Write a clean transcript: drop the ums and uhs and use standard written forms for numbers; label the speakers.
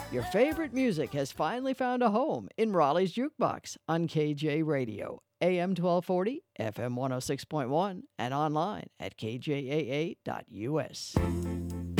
Speaker 1: Your favorite music has finally found a home in Raleigh's Jukebox on KJ Radio, AM 1240, FM 106.1, and online at kjaa.us.